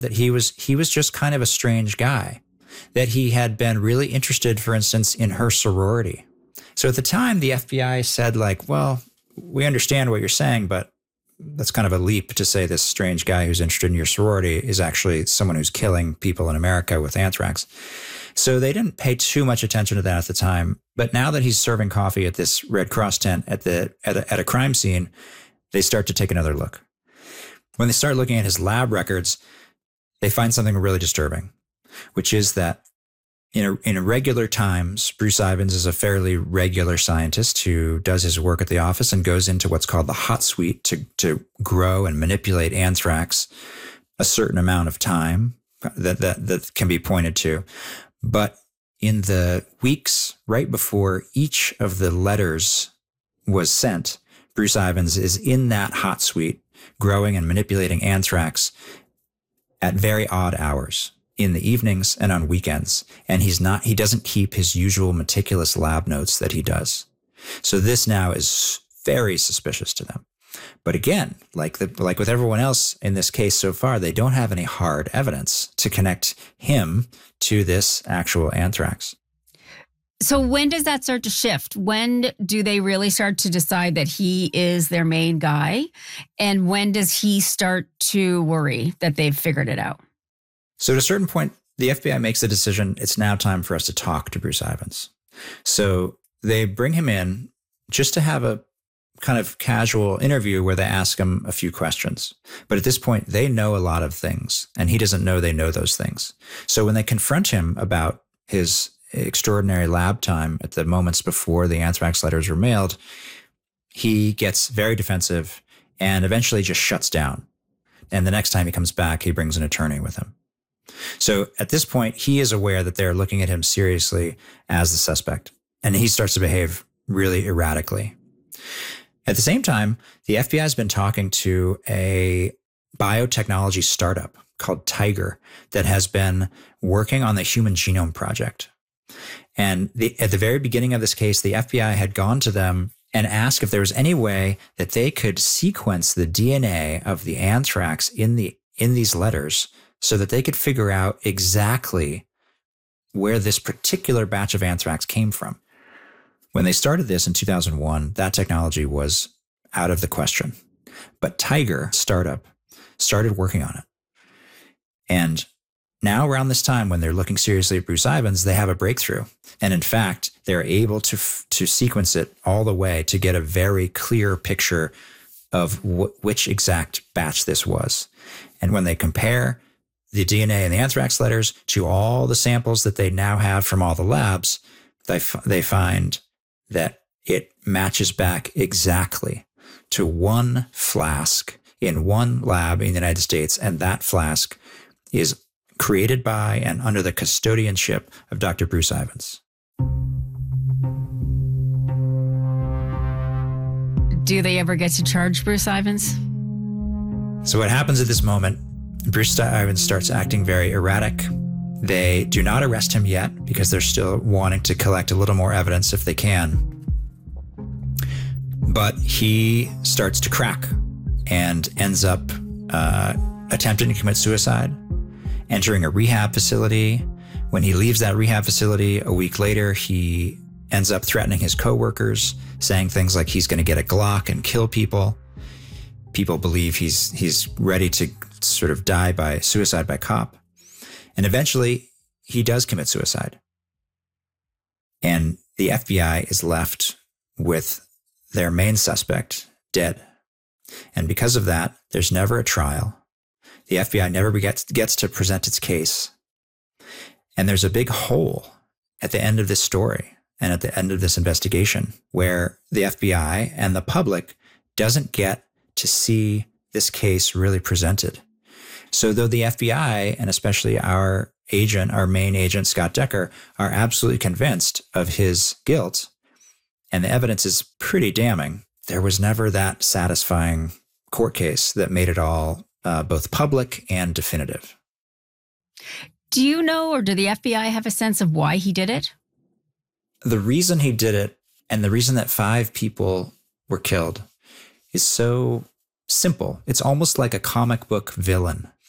that he was just kind of a strange guy, that he had been really interested, for instance, in her sorority. So at the time, the FBI said, like, well, we understand what you're saying, but that's kind of a leap to say this strange guy who's interested in your sorority is actually someone who's killing people in America with anthrax. So they didn't pay too much attention to that at the time. But now that he's serving coffee at this Red Cross tent at a crime scene, they start to take another look. When they start looking at his lab records, they find something really disturbing, which is that in regular times, Bruce Ivins is a fairly regular scientist who does his work at the office and goes into what's called the hot suite to grow and manipulate anthrax a certain amount of time that can be pointed to. But in the weeks right before each of the letters was sent, Bruce Ivins is in that hot suite growing and manipulating anthrax at very odd hours in the evenings and on weekends. And he doesn't keep his usual meticulous lab notes that he does. So this now is very suspicious to them. But again, like with everyone else in this case so far, they don't have any hard evidence to connect him to this actual anthrax. So when does that start to shift? When do they really start to decide that he is their main guy? And when does he start to worry that they've figured it out? So at a certain point, the FBI makes the decision, it's now time for us to talk to Bruce Ivins. So they bring him in just to have a kind of casual interview where they ask him a few questions. But at this point, they know a lot of things, and he doesn't know they know those things. So when they confront him about his extraordinary lab time at the moments before the anthrax letters were mailed, he gets very defensive and eventually just shuts down. And the next time he comes back, he brings an attorney with him. So at this point, he is aware that they're looking at him seriously as the suspect, and he starts to behave really erratically. At the same time, the FBI has been talking to a biotechnology startup called Tiger that has been working on the Human Genome Project. And at the very beginning of this case, the FBI had gone to them and asked if there was any way that they could sequence the DNA of the anthrax in these letters so that they could figure out exactly where this particular batch of anthrax came from. When they started this in 2001, that technology was out of the question. But Tiger startup started working on it. And now around this time, when they're looking seriously at Bruce Ivins, they have a breakthrough. And in fact, they're able to sequence it all the way to get a very clear picture of which exact batch this was. And when they compare the DNA in the anthrax letters to all the samples that they now have from all the labs, they find that it matches back exactly to one flask in one lab in the United States. And that flask is created by and under the custodianship of Dr. Bruce Ivins. Do they ever get to charge Bruce Ivins? So what happens at this moment, Bruce Ivins starts acting very erratic. They do not arrest him yet because they're still wanting to collect a little more evidence if they can. But he starts to crack and ends up attempting to commit suicide, entering a rehab facility. When he leaves that rehab facility a week later, he ends up threatening his coworkers, saying things like he's going to get a Glock and kill people. People believe he's ready to sort of die by suicide by cop. And eventually, he does commit suicide. And the FBI is left with their main suspect dead. And because of that, there's never a trial. The FBI never gets to present its case. And there's a big hole at the end of this story and at the end of this investigation where the FBI and the public doesn't get to see this case really presented. So though the FBI, and especially our main agent, Scott Decker, are absolutely convinced of his guilt, and the evidence is pretty damning, there was never that satisfying court case that made it all both public and definitive. Do you know, or do the FBI have a sense of why he did it? The reason he did it, and the reason that 5 people were killed, is so simple. It's almost like a comic book villain.